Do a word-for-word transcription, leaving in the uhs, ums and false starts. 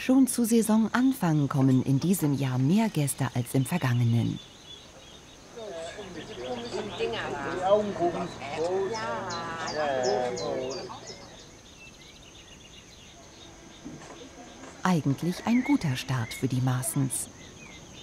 Schon zu Saisonanfang kommen in diesem Jahr mehr Gäste als im vergangenen. Eigentlich ein guter Start für die Maaßens.